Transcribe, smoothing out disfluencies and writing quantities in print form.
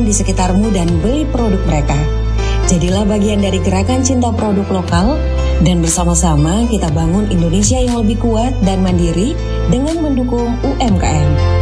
di sekitarmu dan beli produk mereka. Jadilah bagian dari gerakan cinta produk lokal dan bersama-sama kita bangun Indonesia yang lebih kuat dan mandiri dengan mendukung UMKM.